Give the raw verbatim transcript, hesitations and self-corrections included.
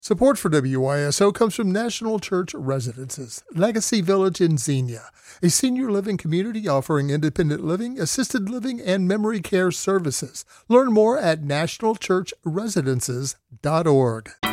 Support for W Y S O comes from National Church Residences, Legacy Village in Xenia, a senior living community offering independent living, assisted living, and memory care services. Learn more at national church residences dot org.